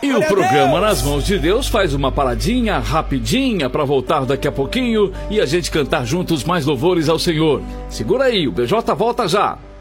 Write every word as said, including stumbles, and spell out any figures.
E o programa Nas Mãos de Deus faz uma paradinha rapidinha para voltar daqui a pouquinho e a gente cantar juntos mais louvores ao Senhor. Segura aí, o B J volta já.